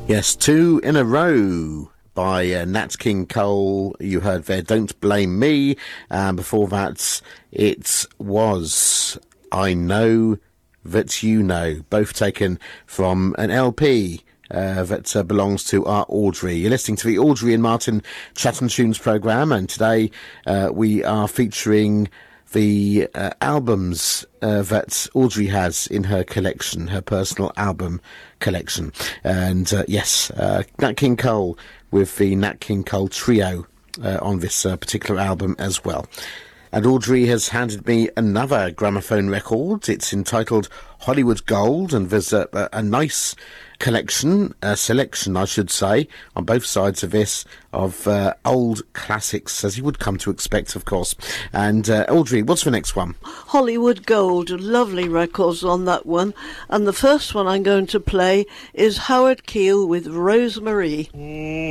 Yes, two in a row by Nat King Cole. You heard there, Don't Blame Me. Before that, it was I Know That You Know, both taken from an LP that belongs to our Audrey. You're listening to the Audrey and Martin Chat and Tunes programme, and today we are featuring the albums that Audrey has in her collection, her personal album collection. And yes, Nat King Cole with the Nat King Cole Trio on this particular album as well. And Audrey has handed me another gramophone record. It's entitled Hollywood Gold, and there's a nice collection, selection I should say, on both sides of this, of old classics, as you would come to expect, of course. And Audrey, what's the next one? Hollywood Gold, lovely records on that one. And the first one I'm going to play is Howard Keel with Rosemary.